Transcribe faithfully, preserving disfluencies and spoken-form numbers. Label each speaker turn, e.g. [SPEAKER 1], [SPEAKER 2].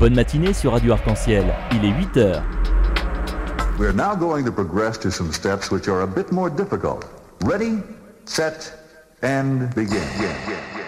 [SPEAKER 1] Bonne matinée sur Radio Arc-en-Ciel, il est huit heures.
[SPEAKER 2] We're now going to progress to some steps which are a bit more difficult. Ready, set, and begin.